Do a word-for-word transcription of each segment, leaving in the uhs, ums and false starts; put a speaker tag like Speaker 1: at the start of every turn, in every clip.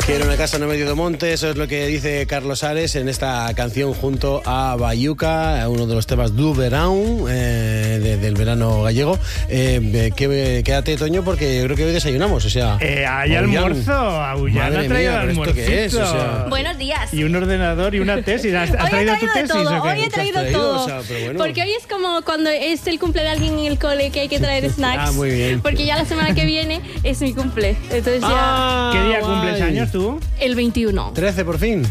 Speaker 1: Quiero una casa en medio de monte, eso es lo que dice Carlos Ares en esta canción junto a Bayuca, uno de los temas du verão, eh, de, del verano gallego. Eh, que, quédate, Toño, porque yo creo que hoy desayunamos, o sea...
Speaker 2: Eh, hay almuerzo, Aullán ha traído almuerzo.
Speaker 1: ¿Qué es? O sea,
Speaker 3: buenos días.
Speaker 2: Y un ordenador y una tesis. ¿Has, has
Speaker 3: hoy
Speaker 2: traído,
Speaker 3: he traído
Speaker 2: tu tesis
Speaker 3: todo,
Speaker 2: o qué?
Speaker 3: hoy he traído,
Speaker 1: traído?
Speaker 3: todo.
Speaker 1: O sea, pero bueno.
Speaker 3: Porque hoy es como cuando es el cumple de alguien en el cole que hay que traer snacks.
Speaker 1: Ah, muy bien.
Speaker 3: Porque ya la semana que viene es mi cumple. Entonces ya...
Speaker 1: Ah,
Speaker 2: ¿Qué día
Speaker 1: guay.
Speaker 2: cumples años tú?
Speaker 3: El veintiuno.
Speaker 1: trece por fin.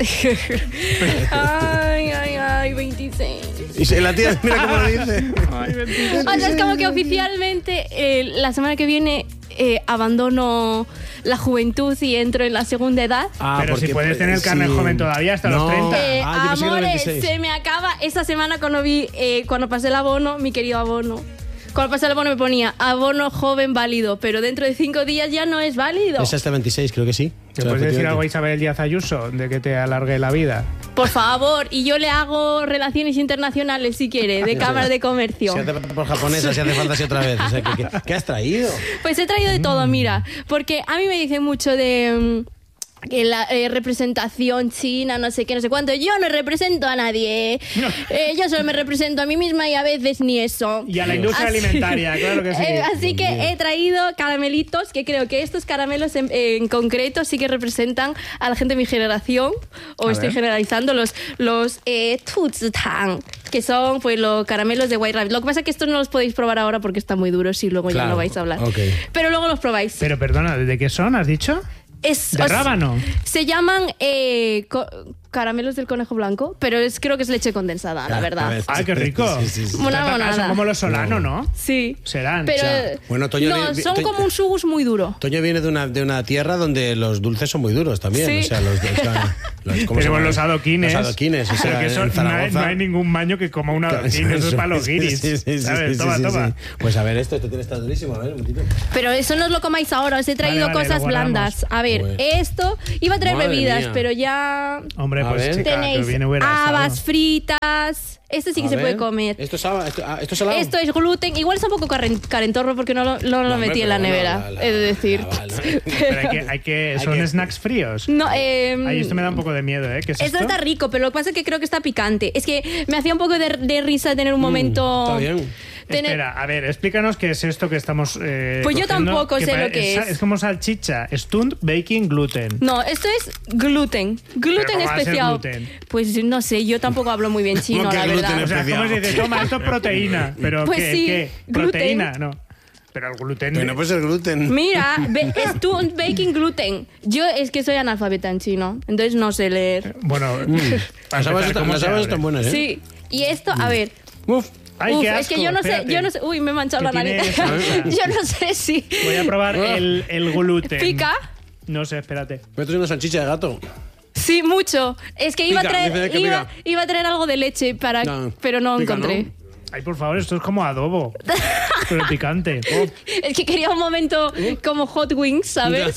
Speaker 3: Ay, ay, ay, veintiséis.
Speaker 1: Y la tía, mira cómo lo dice.
Speaker 2: Ay, veintiséis.
Speaker 3: O sea, es como que oficialmente eh, la semana que viene eh, abandono la juventud y entro en la segunda edad.
Speaker 1: Ah,
Speaker 2: Pero
Speaker 1: porque,
Speaker 2: si puedes tener el carnet
Speaker 1: sí.
Speaker 2: joven todavía hasta los
Speaker 1: No.
Speaker 2: treinta.
Speaker 3: Eh,
Speaker 1: Ah, yo pensé que era
Speaker 3: amores,
Speaker 1: veintiséis.
Speaker 3: se me acaba esta semana cuando vi, eh, cuando pasé el abono, mi querido abono. Cuando pasé el abono me ponía abono joven válido, pero dentro de cinco días ya no es válido.
Speaker 1: Es hasta veintiséis, creo que sí.
Speaker 2: ¿Te
Speaker 1: O sea,
Speaker 2: puedes decir algo a
Speaker 1: efectivamente.
Speaker 2: Isabel Díaz Ayuso de que te alargue la vida?
Speaker 3: Por favor, y yo le hago relaciones internacionales si quiere, de cámara de comercio.
Speaker 1: Si hace por japonesa, si hace falta, si otra vez. O sea, ¿qué, qué, qué has traído?
Speaker 3: Pues he traído de todo, mira, porque a mí me dicen mucho de... mm, que la eh, representación china, no sé qué, no sé cuánto. Yo no represento a nadie. Eh, yo solo me represento a mí misma y a veces ni eso.
Speaker 2: Y a la industria
Speaker 3: Así-
Speaker 2: alimentaria, claro que sí.
Speaker 3: Eh, así que he traído caramelitos que creo que estos caramelos en, en concreto sí que representan a la gente de mi generación. O
Speaker 2: A
Speaker 3: estoy
Speaker 2: ver.
Speaker 3: generalizando los, los eh, Tuzitang, que son pues los caramelos de White Rabbit. Lo que pasa es que estos no los podéis probar ahora porque están muy duros y luego ya
Speaker 1: Claro,
Speaker 3: no vais a hablar.
Speaker 1: ok.
Speaker 3: Pero luego los probáis.
Speaker 2: Pero perdona, ¿de qué son? ¿Has dicho?
Speaker 3: Es,
Speaker 2: ¿De
Speaker 3: os-
Speaker 2: rábano?
Speaker 3: Se llaman eh, co- caramelos del conejo blanco, pero es, creo que es leche condensada, la
Speaker 1: Ah, a
Speaker 3: verdad.
Speaker 1: ver.
Speaker 2: ¡Ay, qué rico!
Speaker 1: Sí, sí, sí.
Speaker 3: Una
Speaker 2: Ah,
Speaker 3: monada.
Speaker 2: son como los Solano, ¿no?
Speaker 3: Sí.
Speaker 2: Serán.
Speaker 3: Pero,
Speaker 2: ya.
Speaker 1: Bueno, Toño,
Speaker 3: no,
Speaker 1: di-
Speaker 3: son
Speaker 1: Toño-
Speaker 3: como un sugus muy duro.
Speaker 1: Toño viene de una, de una tierra donde los dulces son muy duros también.
Speaker 3: Sí.
Speaker 1: O sea, los, o sea, los, ¿cómo se
Speaker 2: Tenemos
Speaker 1: llaman?
Speaker 2: los adoquines.
Speaker 1: Los adoquines. O sea,
Speaker 2: Pero que eso,
Speaker 1: en
Speaker 2: no, hay,
Speaker 1: Zaragoza.
Speaker 2: no hay ningún baño que coma un adoquín. Eso es para los guiris.
Speaker 1: Sí, sí, sí,
Speaker 2: ¿Sabes?
Speaker 1: sí,
Speaker 2: toma,
Speaker 1: sí,
Speaker 2: toma.
Speaker 1: sí. Pues a ver, esto, esto tiene que estar durísimo. A ver, un momentito.
Speaker 3: Pero eso no os lo comáis ahora, os he traído
Speaker 2: Vale, vale,
Speaker 3: cosas
Speaker 2: lo guardamos.
Speaker 3: blandas. A ver,
Speaker 1: Joder.
Speaker 3: esto iba a traer
Speaker 1: Madre
Speaker 3: bebidas,
Speaker 1: mía.
Speaker 3: pero ya
Speaker 2: Hombre,
Speaker 1: A
Speaker 2: pues
Speaker 1: ver.
Speaker 2: chica, que
Speaker 3: tenéis
Speaker 2: viene buena
Speaker 3: habas fritas. Esto sí que
Speaker 1: A
Speaker 3: se
Speaker 1: ver.
Speaker 3: puede comer.
Speaker 1: ¿Esto es, saba- esto, ah, ¿esto es salado?
Speaker 3: Esto es gluten. Igual es un poco caren- carentorro porque no lo, no lo
Speaker 1: No, hombre,
Speaker 3: metí en la
Speaker 1: pero bueno,
Speaker 3: nevera,
Speaker 1: la- la-
Speaker 3: he de decir.
Speaker 1: la- la-
Speaker 2: Pero hay que, hay que,
Speaker 1: Hay
Speaker 2: son
Speaker 1: que-
Speaker 2: snacks fríos.
Speaker 3: No, eh,
Speaker 2: Ay, esto me da un poco de miedo, ¿eh? ¿Qué es
Speaker 3: esto
Speaker 2: esto?
Speaker 3: está rico, pero lo que pasa es que creo que está picante. Es que me hacía un poco de, de risa tener un momento...
Speaker 1: Está bien.
Speaker 3: tener-
Speaker 2: Espera, a ver, explícanos qué es esto que estamos eh,
Speaker 3: Pues yo
Speaker 2: cogiendo,
Speaker 3: tampoco sé
Speaker 2: pare-
Speaker 3: lo que es.
Speaker 2: Es como salchicha, stunt baking gluten.
Speaker 3: No, esto es gluten. Gluten
Speaker 2: ¿Pero cómo va a ser
Speaker 3: especial.
Speaker 2: gluten?
Speaker 3: Pues no sé, yo tampoco hablo muy bien chino,
Speaker 1: ¿Cómo que
Speaker 3: la
Speaker 1: gluten
Speaker 3: verdad.
Speaker 2: O sea, ¿cómo se dice? Toma, esto es proteína. ¿Pero
Speaker 3: Pues
Speaker 2: qué?
Speaker 3: sí,
Speaker 2: ¿Qué?
Speaker 3: gluten.
Speaker 2: ¿Proteína? No. Pero el gluten...
Speaker 1: Pero no puede ser gluten.
Speaker 3: Mira, ve- es stunt baking gluten. Yo es que soy analfabeta en chino, entonces no sé leer.
Speaker 2: Bueno, para
Speaker 1: Las habas
Speaker 2: empezar,
Speaker 1: están,
Speaker 2: ¿cómo
Speaker 1: las
Speaker 2: se
Speaker 1: habas
Speaker 2: abre?
Speaker 1: están buenas, ¿eh?
Speaker 3: Sí, y esto, a ver.
Speaker 1: Uf.
Speaker 2: Ay,
Speaker 3: Uf,
Speaker 2: qué
Speaker 3: es que
Speaker 2: asco,
Speaker 3: yo no sé,
Speaker 2: espérate.
Speaker 3: yo no sé. Uy, me he manchado la
Speaker 2: ¿Qué
Speaker 3: nariz.
Speaker 2: tiene salsa?
Speaker 3: Yo no sé si.
Speaker 2: Voy a probar el, el gluten.
Speaker 3: ¿Pica?
Speaker 2: No sé, espérate.
Speaker 1: Me he traído una salchicha de gato.
Speaker 3: Sí, mucho. Es que iba a
Speaker 1: Pica,
Speaker 3: traer,
Speaker 1: dice que
Speaker 3: iba,
Speaker 1: pica.
Speaker 3: iba a traer algo de leche para,
Speaker 1: No,
Speaker 3: pero no
Speaker 1: pica,
Speaker 3: encontré.
Speaker 1: ¿no?
Speaker 2: Ay, por favor, esto es como adobo. Pero picante.
Speaker 3: Es que quería un momento como Hot Wings, ¿sabes?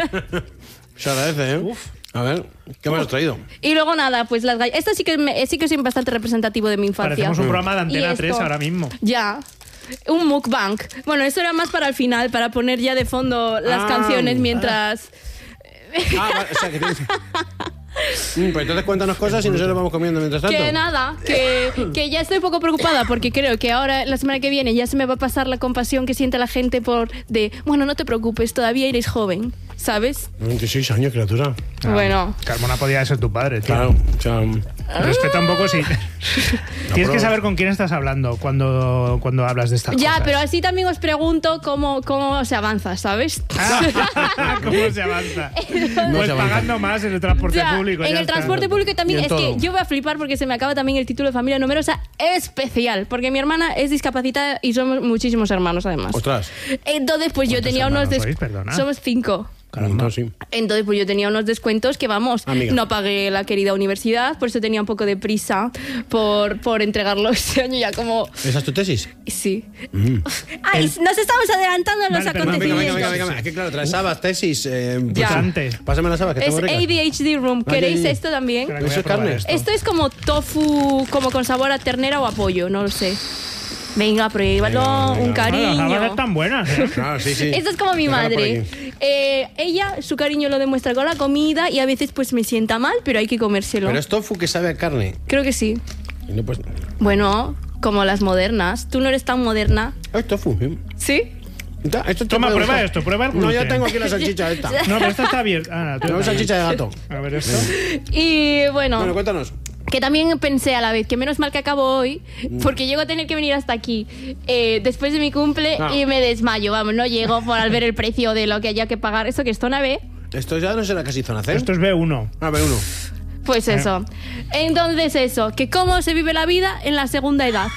Speaker 1: Se agradece, ¿eh?
Speaker 2: Uf.
Speaker 1: A ver, ¿qué me has traído?
Speaker 3: Y luego nada, pues las galletas. Esto sí que, me- sí que es bastante representativo de mi infancia.
Speaker 2: Parecemos un programa de
Speaker 3: Y
Speaker 2: Antena
Speaker 3: esto-
Speaker 2: tres ahora mismo.
Speaker 3: Ya. Un mukbang. Bueno, eso era más para el final, para poner ya de fondo las
Speaker 1: Ah,
Speaker 3: canciones mientras...
Speaker 1: Ah, vale, o sea, que tienes... Mm, pues entonces cuéntanos cosas y nosotros vamos comiendo mientras tanto.
Speaker 3: Que nada, que, que ya estoy un poco preocupada porque creo que ahora, la semana que viene, ya se me va a pasar la compasión que siente la gente por de, bueno, no te preocupes, todavía eres joven, ¿sabes?
Speaker 1: veintiséis años, criatura.
Speaker 2: Ah,
Speaker 3: Bueno.
Speaker 2: Carmona podía ser tu padre, tío.
Speaker 1: Claro, o sea...
Speaker 2: Respeta un poco si... Tienes
Speaker 1: pero-
Speaker 2: que saber con quién estás hablando cuando, cuando hablas de estas
Speaker 3: Ya,
Speaker 2: cosas.
Speaker 3: pero así también os pregunto cómo, cómo se avanza, ¿sabes?
Speaker 2: ¿Cómo se avanza?
Speaker 1: No
Speaker 2: Pues
Speaker 1: se avanza.
Speaker 2: pagando más en el transporte
Speaker 3: Ya,
Speaker 2: público.
Speaker 3: en
Speaker 2: ya
Speaker 3: el
Speaker 2: está.
Speaker 3: transporte público también
Speaker 1: Y en
Speaker 3: es que
Speaker 1: todo.
Speaker 3: yo voy a flipar porque se me acaba también el título de familia numerosa especial, porque mi hermana es discapacitada y somos muchísimos hermanos además.
Speaker 1: Ostras.
Speaker 3: Entonces, pues yo
Speaker 2: ¿Cuántos
Speaker 3: tenía unos
Speaker 2: hermanos
Speaker 3: des-
Speaker 2: sois? Perdona.
Speaker 3: somos cinco.
Speaker 1: Caramba, sí.
Speaker 3: Entonces, pues yo tenía unos descuentos que, vamos,
Speaker 1: Amiga.
Speaker 3: no pagué la querida universidad, por eso tenía un poco de prisa por, por entregarlo este año ya como...
Speaker 1: ¿Esa es tu tesis?
Speaker 3: Sí. Ay, nos estamos adelantando en los
Speaker 2: Vale, pero
Speaker 1: Venga, venga,
Speaker 3: acontecimientos.
Speaker 1: venga, venga, venga. Es que claro, traes sabas, tesis. Eh, pues,
Speaker 3: Ya.
Speaker 2: Bastante.
Speaker 1: Pásame las sabas, que
Speaker 3: Es
Speaker 1: tengo ricas.
Speaker 3: A D H D Room.
Speaker 1: Ay,
Speaker 3: ¿Queréis
Speaker 1: ay, ay.
Speaker 3: esto también?
Speaker 2: Espera, que
Speaker 1: Eso
Speaker 2: voy a
Speaker 1: es
Speaker 2: probar
Speaker 1: carne.
Speaker 2: esto.
Speaker 3: Esto es como tofu, como con sabor a ternera o a pollo, no lo sé. Venga, pruébalo,
Speaker 1: Venga, venga.
Speaker 3: un cariño.
Speaker 2: Las habas están buenas, ¿eh?
Speaker 1: Ah, sí, sí.
Speaker 3: Esto es como mi
Speaker 1: Déjala por
Speaker 3: madre.
Speaker 1: aquí.
Speaker 3: Eh, ella, su cariño lo demuestra con la comida y a veces pues me sienta mal, pero hay que comérselo.
Speaker 1: Pero es tofu que sabe a carne.
Speaker 3: Creo que sí.
Speaker 1: Y no, pues...
Speaker 3: Bueno, como las modernas. ¿Tú no eres tan moderna?
Speaker 1: Ah, es tofu. ¿eh?
Speaker 3: ¿Sí?
Speaker 1: Está- esto te
Speaker 2: Toma,
Speaker 1: puede
Speaker 2: prueba
Speaker 1: gustar.
Speaker 2: esto, prueba el
Speaker 1: No, ya
Speaker 2: gluten.
Speaker 1: tengo aquí la salchicha esta.
Speaker 2: No, pero esta está abierta. Ah, tú-
Speaker 1: No, salchicha de gato.
Speaker 2: A ver esto.
Speaker 3: Y bueno,
Speaker 1: Bueno, cuéntanos.
Speaker 3: que también pensé a la vez que menos mal que acabo hoy, porque llego a tener que venir hasta aquí eh, después de mi cumple
Speaker 1: Ah.
Speaker 3: y me desmayo. Vamos, no llego por al ver el precio de lo que haya que pagar. ¿Eso que es zona B?
Speaker 1: Esto ya no será casi zona C.
Speaker 2: Esto es B uno.
Speaker 1: A ver, uno.
Speaker 3: Pues eso. Entonces eso, que cómo se vive la vida en la segunda edad.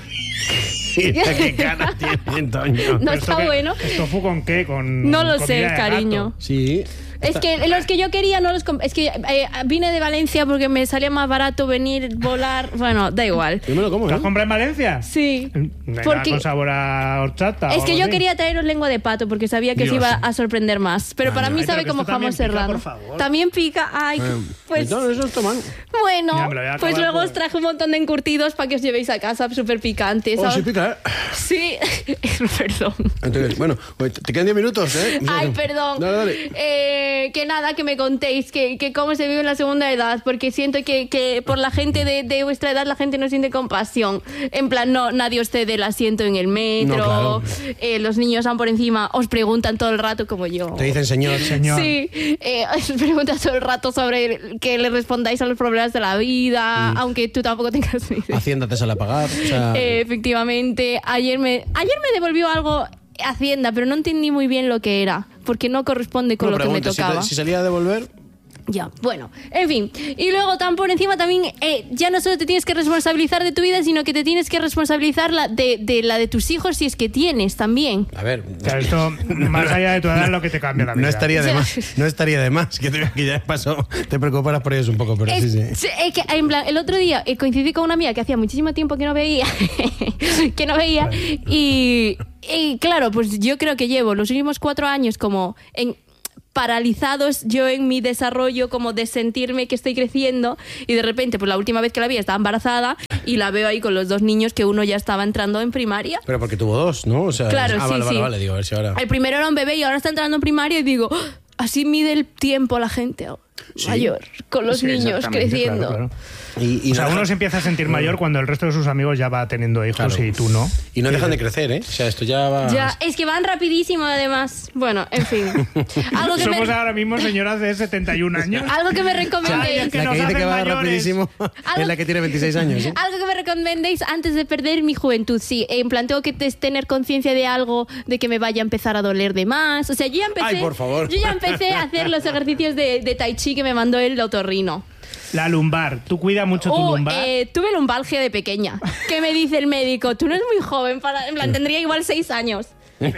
Speaker 1: Mira qué cara tiene, Toño.
Speaker 3: No
Speaker 2: ¿Pero
Speaker 3: está
Speaker 2: esto qué-
Speaker 3: bueno.
Speaker 2: ¿Es tofu con qué? Con
Speaker 3: No lo
Speaker 2: comida
Speaker 3: sé,
Speaker 2: de
Speaker 3: cariño.
Speaker 2: gato.
Speaker 1: Sí.
Speaker 3: Es que los que yo quería no los comp- es que eh, vine de Valencia porque me salía más barato venir, volar, bueno, da igual.
Speaker 1: Yo me lo como,
Speaker 2: ¿Te has
Speaker 1: ¿eh?
Speaker 2: comprado en Valencia?
Speaker 3: Sí.
Speaker 2: Venga,
Speaker 3: Porque
Speaker 2: con sabor a horchata.
Speaker 3: es
Speaker 2: o
Speaker 3: que
Speaker 2: algo
Speaker 3: yo
Speaker 2: así.
Speaker 3: quería traeros lengua de pato porque sabía que os
Speaker 2: Dios.
Speaker 3: iba a sorprender más, pero
Speaker 1: Ah,
Speaker 3: para
Speaker 1: no.
Speaker 3: mí
Speaker 2: Ay,
Speaker 3: sabe
Speaker 2: pero que
Speaker 3: como
Speaker 2: esto también
Speaker 3: jamón
Speaker 2: pica,
Speaker 3: serrano.
Speaker 2: por favor.
Speaker 3: También pica, ay,
Speaker 1: Eh,
Speaker 3: pues
Speaker 1: No, eso está mal.
Speaker 3: bueno,
Speaker 2: Ya me lo voy a
Speaker 3: pues
Speaker 2: acabar
Speaker 3: luego
Speaker 2: por-
Speaker 3: os traje un montón de encurtidos para que os llevéis a casa, súper picantes.
Speaker 1: Oh,
Speaker 3: ¿sabes?
Speaker 1: sí pica, ¿eh?
Speaker 3: Sí, perdón.
Speaker 1: Entonces, bueno, pues te quedan diez minutos, ¿eh?
Speaker 3: Ay, perdón.
Speaker 1: Dale, dale.
Speaker 3: Eh, que nada, que me contéis que, que cómo se vive en la segunda edad, porque siento que, que por la gente de, de vuestra edad la gente no siente compasión. En plan, no, nadie os cede el asiento en el metro,
Speaker 1: No, claro.
Speaker 3: eh, los niños van por encima, os preguntan todo el rato como yo.
Speaker 1: Te dicen señor.
Speaker 2: Señor.
Speaker 3: Sí, eh, os preguntan todo el rato sobre que le respondáis a los problemas de la vida,
Speaker 1: Mm.
Speaker 3: aunque tú tampoco tengas ni idea.
Speaker 1: Hacienda te sale a pagar. O sea,
Speaker 3: Eh, efectivamente, ayer me, ayer me devolvió algo Hacienda, pero no entendí muy bien lo que era, porque no corresponde con
Speaker 1: no
Speaker 3: lo que me
Speaker 1: preguntes, si te-
Speaker 3: tocaba.
Speaker 1: Si, salía a devolver,
Speaker 3: Ya, bueno, en fin. Y luego tan por encima también, eh, ya no solo te tienes que responsabilizar de tu vida, sino que te tienes que responsabilizar la de, de la de tus hijos si es que tienes también.
Speaker 1: a ver.
Speaker 2: O sea, esto, más allá de tu edad, es lo que te cambia la vida.
Speaker 1: No estaría de
Speaker 3: O sea-
Speaker 1: más. No estaría de más. Que, te, que ya pasó. Te preocuparas por ellos un poco, pero
Speaker 3: Es,
Speaker 1: sí, sí.
Speaker 3: sí, es que en plan, el otro día eh, coincidí con una amiga que hacía muchísimo tiempo que no veía, que no veía, y, y claro, pues yo creo que llevo los últimos cuatro años como en paralizados yo en mi desarrollo, como de sentirme que estoy creciendo, y de repente, pues la última vez que la vi estaba embarazada y la veo ahí con los dos niños que uno ya estaba entrando en primaria.
Speaker 1: Pero porque tuvo dos, ¿no? O sea,
Speaker 3: Claro,
Speaker 1: ah,
Speaker 3: sí,
Speaker 1: vale, vale,
Speaker 3: sí.
Speaker 1: vale, digo, a ver si ahora.
Speaker 3: El primero era un bebé y ahora está entrando en primaria y digo, "Oh, así mide el tiempo la gente
Speaker 1: Sí.
Speaker 3: mayor, con los
Speaker 2: Sí,
Speaker 3: niños
Speaker 2: exactamente,
Speaker 3: creciendo.
Speaker 2: claro, claro.
Speaker 1: Y, y
Speaker 2: O sea,
Speaker 1: no
Speaker 2: uno
Speaker 1: dejan-
Speaker 2: se empieza a sentir mayor cuando el resto de sus amigos ya va teniendo hijos
Speaker 1: Claro.
Speaker 2: y tú no.
Speaker 1: Y no dejan de crecer, ¿eh? O sea, esto ya va.
Speaker 3: Ya, es que van rapidísimo además. Bueno, en fin. Algo que
Speaker 2: Somos
Speaker 3: me,
Speaker 2: ahora mismo señoras de setenta y un años.
Speaker 3: algo que me
Speaker 2: Ay,
Speaker 3: recomendéis.
Speaker 2: es que
Speaker 1: La
Speaker 2: nos
Speaker 1: que dice que
Speaker 2: hacen
Speaker 1: va
Speaker 2: mayores.
Speaker 1: rapidísimo
Speaker 3: Algo-
Speaker 1: es la que tiene veintiséis años, ¿eh?
Speaker 3: Algo que me recomendéis antes de perder mi juventud. Sí, en plan, tengo que tes- tener conciencia de algo, de que me vaya a empezar a doler de más. O sea, yo ya empecé,
Speaker 1: Ay, por favor.
Speaker 3: Yo ya empecé a hacer los ejercicios de, de tai chi que me mandó el otorrino.
Speaker 2: La lumbar. ¿Tú cuidas mucho tu
Speaker 3: Oh,
Speaker 2: lumbar?
Speaker 3: eh, tuve lumbalgia de pequeña. ¿Qué me dice el médico? Tú no eres muy joven para... En plan, tendría igual seis años.
Speaker 2: Pero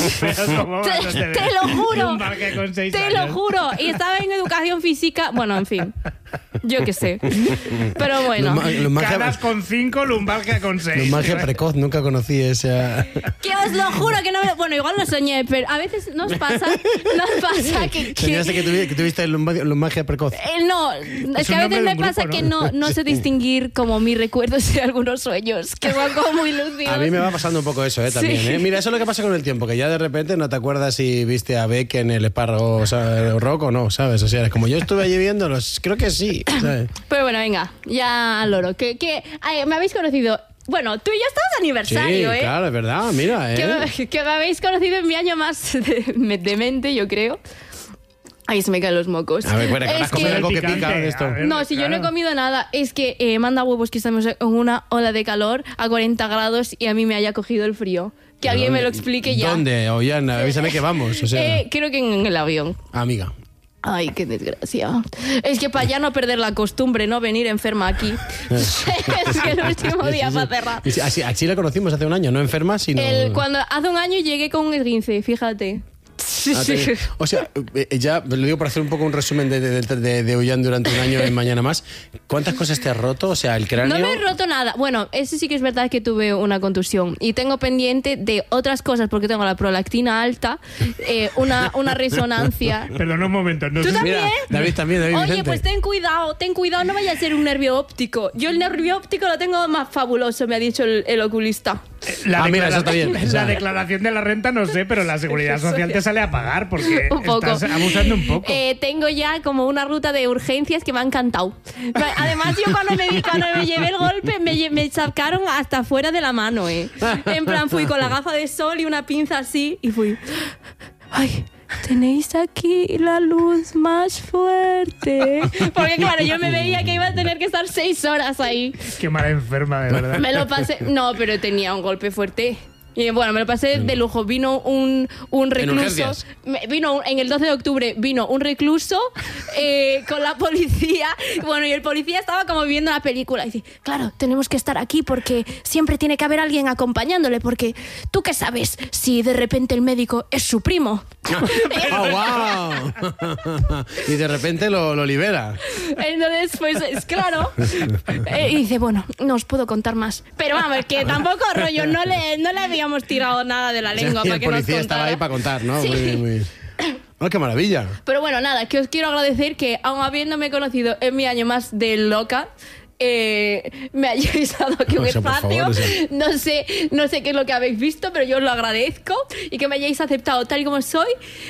Speaker 2: ¿cómo vas a
Speaker 3: Te,
Speaker 2: tener
Speaker 3: te lo juro.
Speaker 2: lumbalgia con seis
Speaker 3: Te
Speaker 2: años?
Speaker 3: lo juro. Y estaba en educación física. Bueno, en fin. Yo qué sé. Pero bueno.
Speaker 1: Los ma- los magia-
Speaker 2: Canas con cinco, lumbalgia con seis.
Speaker 1: los magia precoz, nunca conocí esa.
Speaker 3: Que os lo juro que no me... Bueno, igual lo soñé, pero a veces nos pasa... Nos pasa que... que-
Speaker 1: Soñaste que, tuvi- que tuviste el lumba- los magia precoz.
Speaker 3: Eh, no, es, que
Speaker 2: un
Speaker 3: a
Speaker 2: nombre
Speaker 3: veces
Speaker 2: de
Speaker 3: me
Speaker 2: un
Speaker 3: pasa
Speaker 2: grupo,
Speaker 3: que
Speaker 2: ¿no?
Speaker 3: no, no sé distinguir como mis recuerdos de algunos sueños, que son como muy lúcidos.
Speaker 1: A mí me va pasando un poco eso, ¿eh? También,
Speaker 3: Sí.
Speaker 1: ¿eh? Mira, eso es lo que pasa con el tiempo, que ya de repente no te acuerdas si viste a Beck en el espárrago, o sea, rock o no, ¿sabes? O sea, es como yo estuve allí viéndolos, creo que sí, ¿sabes?
Speaker 3: Pero bueno, venga, ya al loro. Que, que ay, me habéis conocido. Bueno, tú y yo estamos de aniversario,
Speaker 1: sí,
Speaker 3: ¿eh?
Speaker 1: claro, es verdad, mira,
Speaker 3: Que,
Speaker 1: ¿eh?
Speaker 3: me, que me habéis conocido en mi año más de- demente, yo creo. Ahí se me caen los mocos.
Speaker 1: A ver, bueno, que
Speaker 3: Es
Speaker 1: habrás comido
Speaker 3: que-
Speaker 1: algo que
Speaker 2: Picante,
Speaker 1: pica de esto.
Speaker 2: a ver.
Speaker 3: No, si yo no he
Speaker 2: Claro.
Speaker 3: comido nada, es que eh, manda huevos que estamos en una ola de calor a cuarenta grados y a mí me haya cogido el frío. Que alguien me lo explique ya.
Speaker 1: ¿Dónde? Ollana, avísame que vamos, o sea,
Speaker 3: Eh, creo que en el avión.
Speaker 1: amiga.
Speaker 3: Ay, qué desgracia. Es que para ya no perder la costumbre, ¿no? Venir enferma aquí. Es que el último día para cerrar.
Speaker 1: Y sí, así, así la conocimos hace un año, no enferma, sino...
Speaker 3: El, cuando hace un año llegué con un esguince, fíjate.
Speaker 1: Ah, te- O sea, eh, ya lo digo para hacer un poco un resumen de, de, de, de Ollán durante un año en Mañana Más. ¿Cuántas cosas te has roto? O sea, el cráneo...
Speaker 3: No me he roto nada. Bueno, eso sí que es verdad que tuve una contusión. Y tengo pendiente de otras cosas porque tengo la prolactina alta, eh, una, una resonancia.
Speaker 2: Perdona un momento. No
Speaker 3: ¿Tú
Speaker 2: sé si-
Speaker 3: también?
Speaker 1: Mira, David también, David
Speaker 3: Oye,
Speaker 1: Vicente.
Speaker 3: pues ten cuidado, ten cuidado, no vaya a ser un nervio óptico. Yo el nervio óptico lo tengo más fabuloso, me ha dicho el, el oculista.
Speaker 2: La
Speaker 1: ah, mira, eso está bien.
Speaker 2: La
Speaker 1: O sea,
Speaker 2: declaración de la renta no sé, pero la seguridad social te sale a pagar porque
Speaker 3: Un poco.
Speaker 2: estás abusando un poco.
Speaker 3: Eh, tengo ya como una ruta de urgencias que me ha encantado. Además, yo cuando me, cuando me llevé el golpe, me, lle- me sacaron hasta fuera de la mano, ¿eh? En plan, fui con la gafa de sol y una pinza así y fui... ¡Ay! Tenéis aquí la luz más fuerte. Porque claro, yo me veía que iba a tener que estar seis horas ahí.
Speaker 2: Qué mala enferma, de verdad.
Speaker 3: Me lo pasé... No, pero tenía un golpe fuerte. Y bueno, me lo pasé de lujo. Vino un, un recluso.
Speaker 1: urgencias?
Speaker 3: me- Vino un- en el doce de octubre vino un recluso eh, con la policía. Bueno, y el policía estaba como viendo la película. Y dice, claro, tenemos que estar aquí porque siempre tiene que haber alguien acompañándole. Porque tú qué sabes si de repente el médico es su primo.
Speaker 1: ¡Ah, wow! Y de repente lo, lo libera.
Speaker 3: Entonces, pues es claro. Eh, y dice, bueno, no os puedo contar más. Pero vamos, que tampoco rollo, no le, no le habíamos tirado nada de la lengua
Speaker 1: Y
Speaker 3: para
Speaker 1: el
Speaker 3: que nos
Speaker 1: policía
Speaker 3: contara.
Speaker 1: estaba ahí para contar, ¿no?
Speaker 3: Sí.
Speaker 1: Muy, muy... ¡Oh, qué maravilla!
Speaker 3: Pero bueno, nada, que os quiero agradecer que, aun habiéndome conocido en mi año más de loca, eh, me hayáis dado aquí un
Speaker 1: O sea, por
Speaker 3: espacio.
Speaker 1: favor, o sea.
Speaker 3: No sé, no sé qué es lo que habéis visto, pero yo os lo agradezco y que me hayáis aceptado tal y como soy.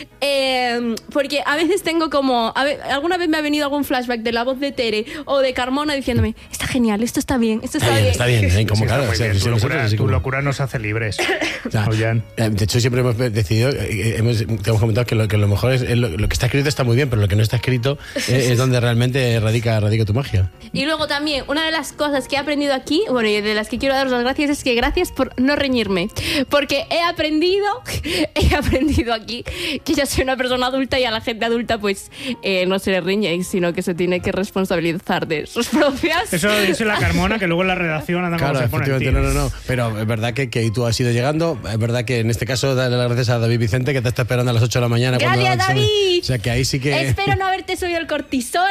Speaker 3: Eh, porque a veces tengo como... a ve- alguna vez me ha venido algún flashback de la voz de Tere o de Carmona diciéndome, está genial, esto está bien, esto está,
Speaker 1: Está bien, está bien. ¿eh? Como
Speaker 2: Sí,
Speaker 1: claro,
Speaker 2: está muy
Speaker 1: o sea,
Speaker 2: bien.
Speaker 1: si
Speaker 2: Tu
Speaker 1: nosotros
Speaker 2: locura,
Speaker 1: así
Speaker 2: tu
Speaker 1: como-
Speaker 2: locura nos hace libres.
Speaker 1: O sea,
Speaker 2: Ollán.
Speaker 1: eh, de hecho, siempre hemos decidido, eh, hemos, te hemos comentado que lo, que lo mejor es, es lo, lo que está escrito está muy bien, pero lo que no está escrito eh, es donde realmente radica, radica tu magia.
Speaker 3: Y luego también, una de las cosas que he aprendido aquí, bueno, y de las que quiero daros las gracias, es que gracias por no reñirme. Porque he aprendido, he aprendido aquí que yo soy una persona adulta y a la gente adulta, pues, eh, no se le riñe, sino que se tiene que responsabilizar de sus propias.
Speaker 2: Eso dice la Carmona, que luego en la redacción anda como
Speaker 1: Claro,
Speaker 2: se pone el
Speaker 1: efectivamente,
Speaker 2: tío.
Speaker 1: no, no, no. Pero es verdad que, que tú has ido llegando. Es verdad que en este caso, darle las gracias a David Vicente, que te está esperando a las ocho de la mañana. cuando
Speaker 3: ¡Gracias,
Speaker 1: da el examen.
Speaker 3: David!
Speaker 1: O sea, que ahí sí que...
Speaker 3: Espero no haberte subido el cortisol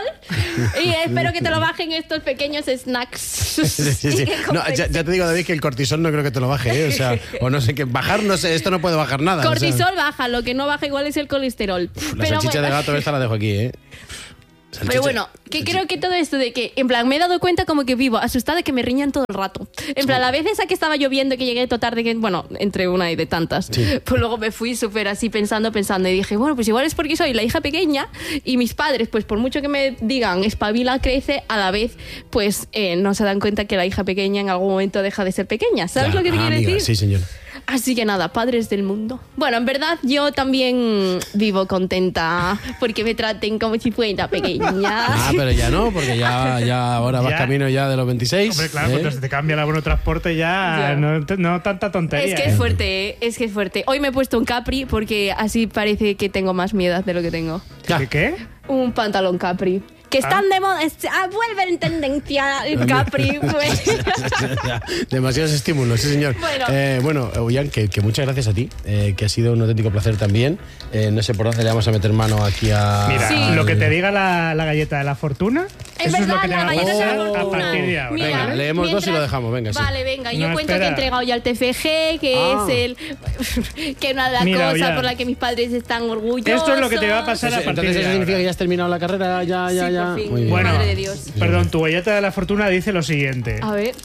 Speaker 3: y espero que te lo bajen estos pequeños snacks.
Speaker 1: Sí, sí, sí.
Speaker 3: Y que
Speaker 1: No, ya, ya te digo, David, que el cortisol no creo que te lo baje, ¿eh? O sea, o no sé qué. Bajar, no sé, esto no puede bajar nada. o sea,
Speaker 3: Cortisol baja, lo que no baja igual es el colesterol.
Speaker 1: la
Speaker 3: Pero
Speaker 1: salchicha
Speaker 3: bueno.
Speaker 1: de gato esta la dejo aquí, ¿eh? Salchicha-
Speaker 3: Pero bueno, que creo que todo esto de que, en plan, me he dado cuenta como que vivo asustada de que me riñan todo el rato. En plan, la vez esa que estaba lloviendo, que llegué todo tarde, que, bueno, entre una y de tantas,
Speaker 1: Sí.
Speaker 3: pues luego me fui súper así pensando, pensando, y dije, bueno, pues igual es porque soy la hija pequeña y mis padres, pues por mucho que me digan, espabila, crece, a la vez, pues eh, no se dan cuenta que la hija pequeña en algún momento deja de ser pequeña. ¿Sabes
Speaker 1: Claro.
Speaker 3: lo que te
Speaker 1: Ah,
Speaker 3: quiero
Speaker 1: amiga,
Speaker 3: decir?
Speaker 1: Sí, señor.
Speaker 3: Así que nada, padres del mundo. Bueno, en verdad yo también vivo contenta porque me traten como si fuera pequeña.
Speaker 1: Ah, pero ya no, porque ya, ya ahora vas
Speaker 2: Ya.
Speaker 1: camino ya de los veintiséis.
Speaker 2: Hombre, claro,
Speaker 1: ¿eh?
Speaker 2: cuando se te cambia el abono de transporte ya,
Speaker 3: Ya.
Speaker 2: No, no tanta tontería.
Speaker 3: Es que
Speaker 2: ¿eh?
Speaker 3: es fuerte, ¿eh? Es que es fuerte. Hoy me he puesto un capri porque así parece que tengo más miedo de lo que tengo.
Speaker 1: Ya.
Speaker 2: ¿Qué? qué?
Speaker 3: Un pantalón capri. Que están de moda, es- ah, vuelve en tendencia el capri. Pues.
Speaker 1: Demasiados estímulos, sí, señor.
Speaker 3: Bueno.
Speaker 1: Eh, bueno, Ollán, que, que muchas gracias a ti, eh, que ha sido un auténtico placer también. Eh, no sé por dónde le vamos a meter mano aquí a...
Speaker 2: Mira,
Speaker 3: Sí.
Speaker 2: lo que te diga la, la galleta de la fortuna,
Speaker 3: Es
Speaker 2: eso es lo
Speaker 3: verdad,
Speaker 2: que te
Speaker 3: la
Speaker 2: va a
Speaker 3: galleta de la
Speaker 2: pasar a
Speaker 3: fortuna.
Speaker 2: partir de ahora.
Speaker 3: Mira,
Speaker 1: Venga, leemos dos y lo dejamos, venga, sí.
Speaker 3: Vale, venga, yo
Speaker 2: No,
Speaker 3: cuento
Speaker 2: espera.
Speaker 3: que he entregado ya el T F G, que
Speaker 1: Ah.
Speaker 3: es el que una de las
Speaker 2: Mira,
Speaker 3: cosas
Speaker 2: ya.
Speaker 3: por las que mis padres están orgullosos.
Speaker 2: Esto es lo que te va a pasar a
Speaker 1: Entonces,
Speaker 2: partir
Speaker 1: entonces
Speaker 2: de
Speaker 1: eso significa
Speaker 2: ahora.
Speaker 1: que ya has terminado la carrera, ya, ya,
Speaker 3: Sí,
Speaker 1: ya.
Speaker 3: por fin.
Speaker 1: Muy bien.
Speaker 2: Bueno,
Speaker 3: Madre de Dios.
Speaker 2: perdón, tu galleta de la fortuna dice lo siguiente.
Speaker 3: A ver.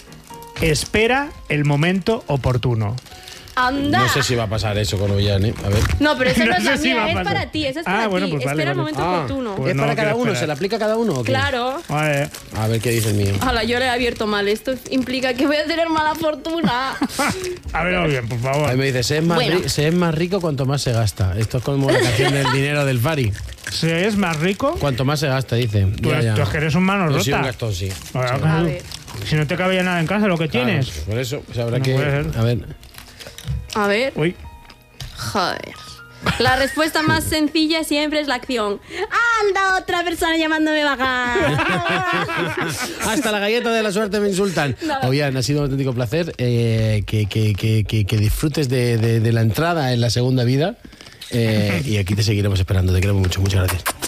Speaker 2: Espera el momento oportuno.
Speaker 3: Anda.
Speaker 1: No sé si va a pasar eso con Ollán, ¿eh? A ver.
Speaker 3: No, pero esa no,
Speaker 2: No
Speaker 3: es la
Speaker 2: sé si va
Speaker 3: mía,
Speaker 2: a
Speaker 3: es
Speaker 2: pasar.
Speaker 3: para ti, esa es
Speaker 2: Ah,
Speaker 3: para
Speaker 2: bueno,
Speaker 3: ti.
Speaker 2: pues vale,
Speaker 3: Espera el
Speaker 2: vale.
Speaker 3: momento
Speaker 1: Ah,
Speaker 3: oportuno.
Speaker 2: pues
Speaker 1: ¿Es
Speaker 2: no
Speaker 1: para cada
Speaker 2: quiero
Speaker 1: uno?
Speaker 2: esperar.
Speaker 1: ¿Se le aplica a cada uno o qué?
Speaker 3: Claro.
Speaker 2: Vale.
Speaker 1: A ver qué dice el mío.
Speaker 3: Hala, yo le he abierto mal. Esto implica que voy a tener mala fortuna.
Speaker 2: A ver, bien, por favor.
Speaker 1: Ahí me dice, se es, más
Speaker 3: Bueno.
Speaker 1: ri- se es más rico cuanto más se gasta. Esto es como la canción del dinero del Fari.
Speaker 2: ¿Se es más rico?
Speaker 1: Cuanto más se gasta, dice.
Speaker 2: Tú,
Speaker 1: Ya, ya.
Speaker 2: tú es que eres un mano
Speaker 1: Yo soy un
Speaker 2: rota.
Speaker 1: gastón, sí.
Speaker 2: Ahora,
Speaker 1: Sí.
Speaker 2: claro,
Speaker 3: A ver.
Speaker 2: Si no te cabía nada en casa, lo que
Speaker 1: Claro,
Speaker 2: tienes.
Speaker 1: por eso, pues habrá
Speaker 2: No
Speaker 1: que...
Speaker 2: puede ser.
Speaker 1: A ver.
Speaker 3: A ver.
Speaker 2: Uy.
Speaker 3: Joder. La respuesta más sencilla siempre es la acción. ¡Anda, otra persona llamándome vaga!
Speaker 1: Hasta la galleta de la suerte me insultan.
Speaker 3: Nada.
Speaker 1: Ollán, ha sido un auténtico placer eh, que, que, que, que, que disfrutes de, de, de la entrada en la segunda vida. Eh, y aquí te seguiremos esperando. Te queremos mucho. Muchas gracias.